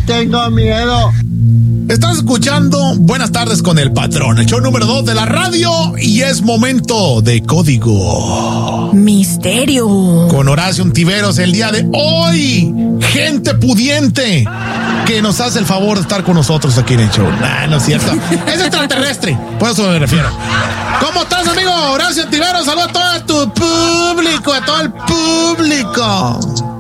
tengo miedo. Estás escuchando Buenas Tardes con el Patrón, el show número 2 de la radio, y es momento de Código Misterio con Horacio Ontiveros el día de hoy. Gente pudiente que nos hace el favor de estar con nosotros aquí en el show. No es cierto. Es extraterrestre, por eso me refiero. ¿Cómo estás, amigo Horacio Ontiveros? Saludos a todo tu público, a todo el público.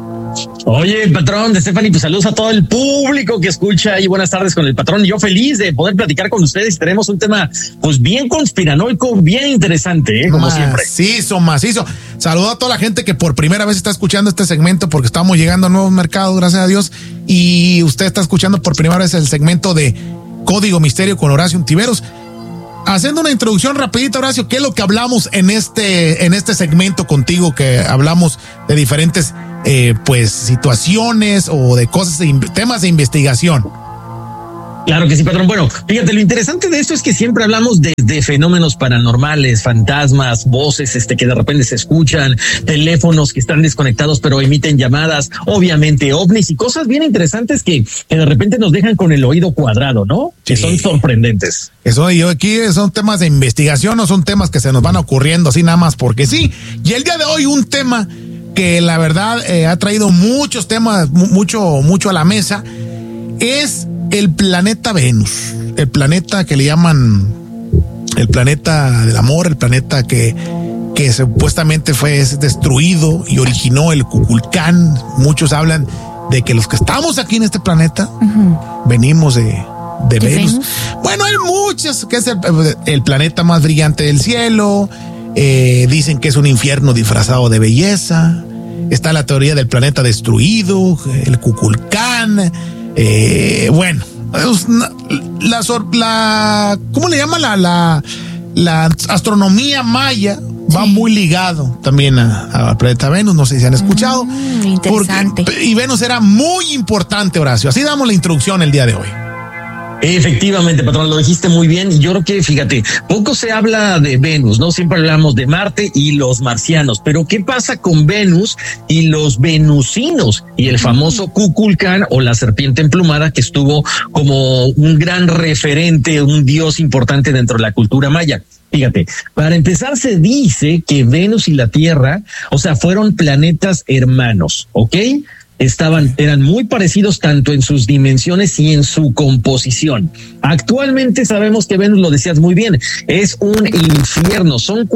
Oye, Patrón de Stephanie, pues saludos a todo el público que escucha y buenas tardes con el Patrón. Yo feliz de poder platicar con ustedes. Tenemos un tema pues bien conspiranoico, bien interesante, como siempre. Macizo. Saludo a toda la gente que por primera vez está escuchando este segmento porque estamos llegando a nuevos mercados, gracias a Dios. Y usted está escuchando por primera vez el segmento de Código Misterio con Horacio Ontiveros. Haciendo una introducción rapidita, Horacio, ¿qué es lo que hablamos en este segmento contigo? Que hablamos de diferentes pues situaciones o de cosas, temas de investigación. Claro que sí, Patrón. Bueno, fíjate, lo interesante de esto es que siempre hablamos de fenómenos paranormales, fantasmas, voces que de repente se escuchan, teléfonos que están desconectados pero emiten llamadas, obviamente ovnis y cosas bien interesantes que de repente nos dejan con el oído cuadrado, ¿no? Sí. Que son sorprendentes. Eso yo aquí son temas de investigación, no son temas que se nos van ocurriendo así nada más porque sí. Y el día de hoy un tema que la verdad ha traído muchos temas, mucho a la mesa, es el planeta Venus, el planeta que le llaman el planeta del amor, el planeta que supuestamente fue destruido y originó el Kukulcán. Muchos hablan de que los que estamos aquí en este planeta venimos de Venus. Bueno, hay muchas, que es el planeta más brillante del cielo. Dicen que es un infierno disfrazado de belleza. Está la teoría del planeta destruido, el Kukulcán. Bueno, ¿cómo le llama la astronomía maya? Va muy ligado también al planeta Venus. No sé si han escuchado. Interesante. Y Venus era muy importante, Horacio. Así damos la introducción el día de hoy. Efectivamente, Patrón, lo dijiste muy bien. Y yo creo que, fíjate, poco se habla de Venus, ¿no? Siempre hablamos de Marte y los marcianos. Pero ¿qué pasa con Venus y los venusinos? Y el famoso Kukulcán o la serpiente emplumada, que estuvo como un gran referente, un dios importante dentro de la cultura maya. Fíjate, para empezar se dice que Venus y la Tierra, o sea, fueron planetas hermanos, ¿ok? Eran muy parecidos tanto en sus dimensiones y en su composición. Actualmente sabemos que Venus, lo decías muy bien, es un infierno. Son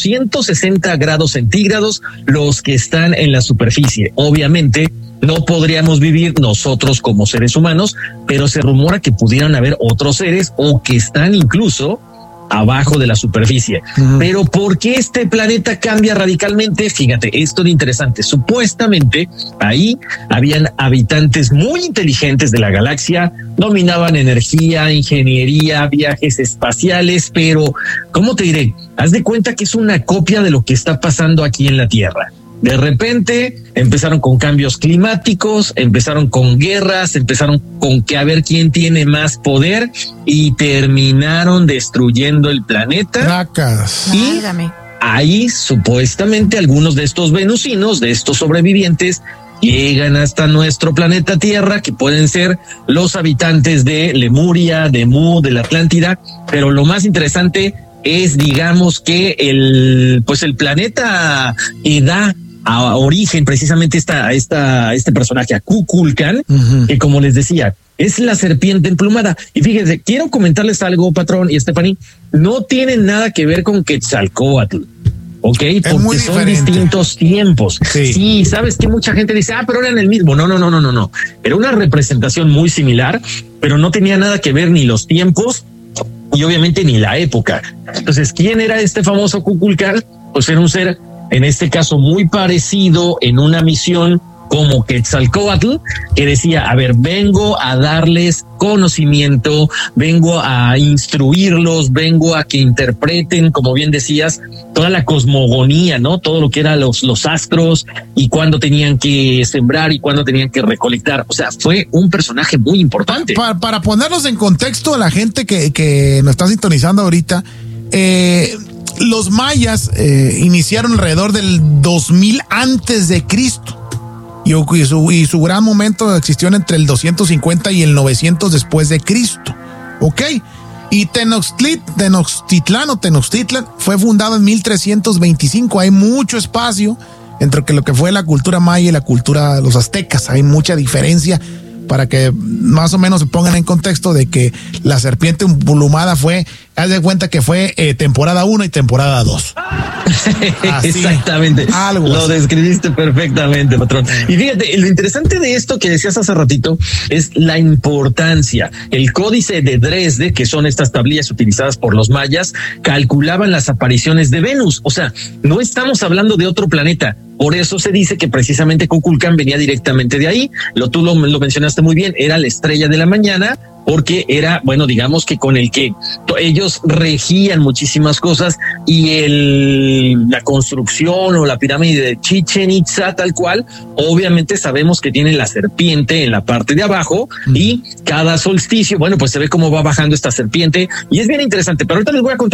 460 grados centígrados los que están en la superficie. Obviamente no podríamos vivir nosotros como seres humanos, pero se rumora que pudieran haber otros seres o que están incluso abajo de la superficie. Pero ¿por qué este planeta cambia radicalmente? Fíjate, esto es interesante. Supuestamente ahí habían habitantes muy inteligentes de la galaxia, dominaban energía, ingeniería, viajes espaciales, pero ¿cómo te diré? Haz de cuenta que es una copia de lo que está pasando aquí en la Tierra. De repente empezaron con cambios climáticos, empezaron con guerras, empezaron con que a ver quién tiene más poder y terminaron destruyendo el planeta. Tracas. Y ahí supuestamente algunos de estos venusinos, de estos sobrevivientes, llegan hasta nuestro planeta Tierra, que pueden ser los habitantes de Lemuria, de Mu, de la Atlántida, pero lo más interesante es, digamos, que el planeta da a origen precisamente a este personaje, a Kukulcán, que como les decía, es la serpiente emplumada. Y fíjense, quiero comentarles algo, Patrón y Stephanie, no tiene nada que ver con Quetzalcóatl, ¿ok? Porque son distintos tiempos. Sí, sabes que mucha gente dice, pero eran el mismo. No. Era una representación muy similar, pero no tenía nada que ver ni los tiempos y obviamente ni la época. Entonces, ¿quién era este famoso Kukulcán? Pues era un ser, en este caso, muy parecido en una misión como Quetzalcóatl, que decía, a ver, vengo a darles conocimiento, vengo a instruirlos, vengo a que interpreten, como bien decías, toda la cosmogonía, ¿no? Todo lo que eran los astros y cuándo tenían que sembrar y cuándo tenían que recolectar. O sea, fue un personaje muy importante. Para ponernos en contexto a la gente que nos está sintonizando ahorita, los mayas iniciaron alrededor del 2000 antes de Cristo. y su gran momento existió entre el 250 y el 900 después de Cristo. ¿Ok? Y Tenochtitlan fue fundado en 1325. Hay mucho espacio entre lo que fue la cultura maya y la cultura de los aztecas. Hay mucha diferencia para que más o menos se pongan en contexto de que la serpiente emplumada haz de cuenta que fue temporada 1 y temporada 2. Exactamente. Lo describiste perfectamente, patrón. Y fíjate, lo interesante de esto que decías hace ratito es la importancia. El códice de Dresde, que son estas tablillas utilizadas por los mayas, calculaban las apariciones de Venus. O sea, no estamos hablando de otro planeta. Por eso se dice que precisamente Kukulcán venía directamente de ahí. Tú lo mencionaste muy bien, era la estrella de la mañana, porque era, bueno, digamos que con el que ellos regían muchísimas cosas, y la construcción o la pirámide de Chichen Itza tal cual, obviamente sabemos que tiene la serpiente en la parte de abajo, y cada solsticio, bueno, pues se ve cómo va bajando esta serpiente, y es bien interesante. Pero ahorita les voy a contar